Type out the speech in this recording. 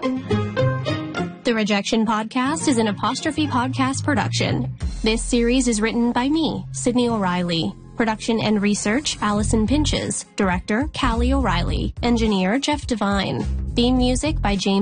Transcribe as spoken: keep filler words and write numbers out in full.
The Rejection Podcast is an Apostrophe Podcast production. This series is written by me, Sydney O'Reilly. Production and research, Allison Pinches. Director, Callie O'Reilly. Engineer, Jeff Devine. Theme music by James